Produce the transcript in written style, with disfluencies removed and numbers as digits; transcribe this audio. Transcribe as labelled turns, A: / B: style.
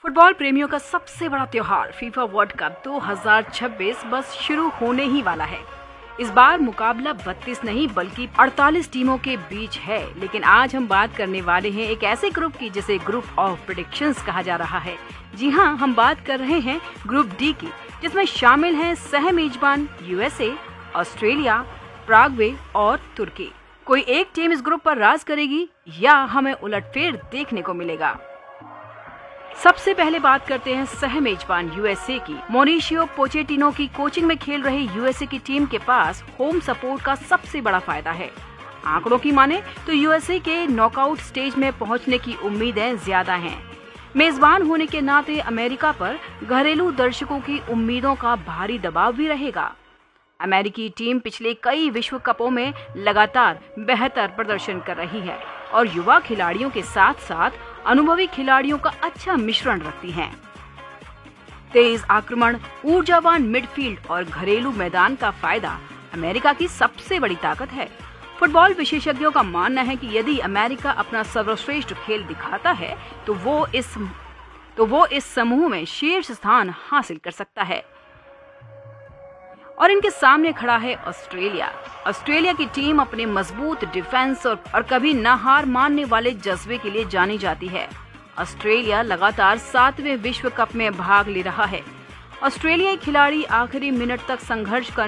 A: Football प्रेमियों का सबसे बड़ा त्योहार फीफा वर्ल्ड कप 2026 बस शुरू होने ही वाला है। इस बार मुकाबला 32 नहीं बल्कि 48 टीमों के बीच है। लेकिन आज हम बात करने वाले हैं एक ऐसे ग्रुप की जिसे ग्रुप ऑफ प्रेडिक्शंस कहा जा रहा है। जी हाँ, हम बात कर रहे हैं ग्रुप डी की, जिसमें शामिल हैं सह मेजबान यूएसए, ऑस्ट्रेलिया, पराग्वे और तुर्की। कोई एक टीम इस ग्रुप पर राज करेगी या हमें उलटफेर देखने को मिलेगा? सबसे पहले बात करते हैं सह मेजबान यूएसए की। मॉरिशियो पोचेटिनो की कोचिंग में खेल रही यूएसए की टीम के पास होम सपोर्ट का सबसे बड़ा फायदा है। आंकड़ों की माने तो यूएसए के नॉकआउट स्टेज में पहुंचने की उम्मीदें ज्यादा हैं। मेजबान होने के नाते अमेरिका पर घरेलू दर्शकों की उम्मीदों का भारी दबाव भी रहेगा। अमेरिकी टीम पिछले कई विश्व कपों में लगातार बेहतर प्रदर्शन कर रही है और युवा खिलाड़ियों के साथ साथ अनुभवी खिलाड़ियों का अच्छा मिश्रण रखती है। तेज आक्रमण, ऊर्जावान मिडफील्ड और घरेलू मैदान का फायदा अमेरिका की सबसे बड़ी ताकत है। फुटबॉल विशेषज्ञों का मानना है कि यदि अमेरिका अपना सर्वश्रेष्ठ खेल दिखाता है तो वो इस समूह में शीर्ष स्थान हासिल कर सकता है। और इनके सामने खड़ा है ऑस्ट्रेलिया। ऑस्ट्रेलिया की टीम अपने मजबूत डिफेंस और कभी न हार मानने वाले जज्बे के लिए जानी जाती है। ऑस्ट्रेलिया लगातार 7वें विश्व कप में भाग ले रहा है। ऑस्ट्रेलियाई खिलाड़ी आखिरी मिनट तक संघर्ष